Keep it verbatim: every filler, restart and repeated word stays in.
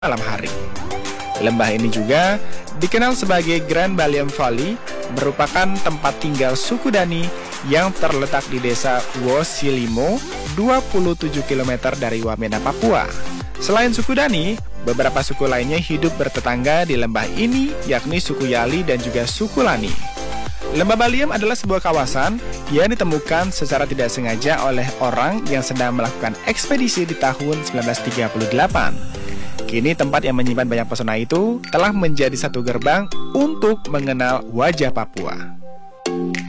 malam hari. Lembah ini juga dikenal sebagai Grand Baliem Valley, merupakan tempat tinggal suku Dani yang terletak di desa Wosilimo, dua puluh tujuh kilometer dari Wamena, Papua. Selain suku Dani, beberapa suku lainnya hidup bertetangga di lembah ini, yakni suku Yali dan juga suku Lani. Lembah Baliem adalah sebuah kawasan yang ditemukan secara tidak sengaja oleh orang yang sedang melakukan ekspedisi di tahun seribu sembilan ratus tiga puluh delapan. Kini tempat yang menyimpan banyak pesona itu telah menjadi satu gerbang untuk mengenal wajah Papua.